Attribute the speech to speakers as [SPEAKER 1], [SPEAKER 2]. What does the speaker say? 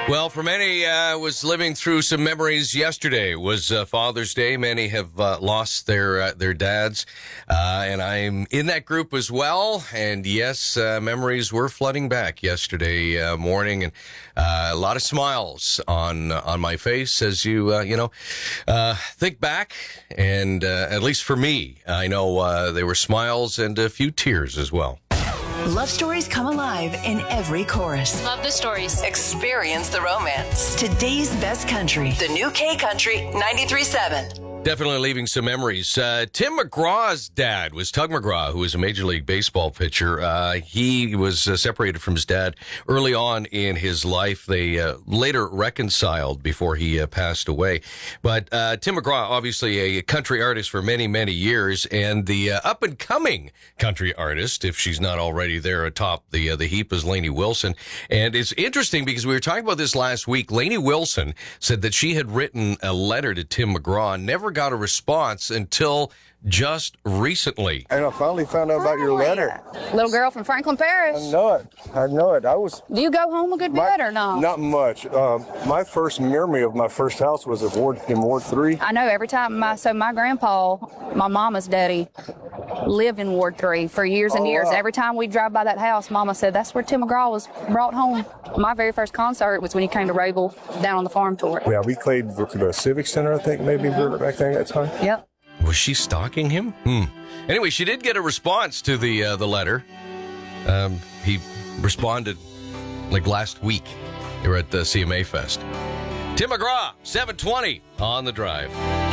[SPEAKER 1] Well, for many, was living through some memories yesterday. It was Father's Day. Many have lost their dads, and I'm in that group as well. And yes, memories were flooding back yesterday morning, and a lot of smiles on my face as you think back. And at least for me, I know there were smiles and a few tears as well.
[SPEAKER 2] Love stories come alive in every chorus.
[SPEAKER 3] Love the stories.
[SPEAKER 2] Experience the romance. Today's best country. The new K Country 93.7.
[SPEAKER 1] Definitely leaving some memories. Tim McGraw's dad was Tug McGraw, who was a Major League Baseball pitcher. He was separated from his dad early on in his life. They later reconciled before he passed away. But Tim McGraw, obviously a country artist for many, many years, and the up-and-coming country artist, if she's not already there atop the heap, is Lainey Wilson. And it's interesting because we were talking about this last week. Lainey Wilson said that she had written a letter to Tim McGraw, never got a response until just recently.
[SPEAKER 4] And I finally found out about your letter.
[SPEAKER 3] Little girl from Franklin Parish.
[SPEAKER 4] I know it.
[SPEAKER 3] Do you go home a good bit or no?
[SPEAKER 4] Not much. My first memory of my first house was in Ward 3.
[SPEAKER 3] I know every time my grandpa, my mama's daddy, lived in Ward 3 for years and years.
[SPEAKER 4] Wow.
[SPEAKER 3] Every time we drive by that house, Mama said that's where Tim McGraw was brought home. My very first concert was when he came to Rayville down on the farm tour.
[SPEAKER 4] Yeah, we played the Civic Center, I think, maybe back then at that time.
[SPEAKER 3] Yep.
[SPEAKER 1] Was she stalking him? Anyway, she did get a response to the letter. He responded like last week. They were at the CMA Fest. Tim McGraw, 7:20 on the drive.